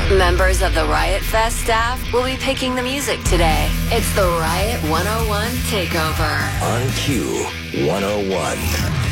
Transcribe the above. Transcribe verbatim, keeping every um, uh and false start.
Members of the Riot Fest staff will be picking the music today. It's the Riot one oh one Takeover. On Q one oh one.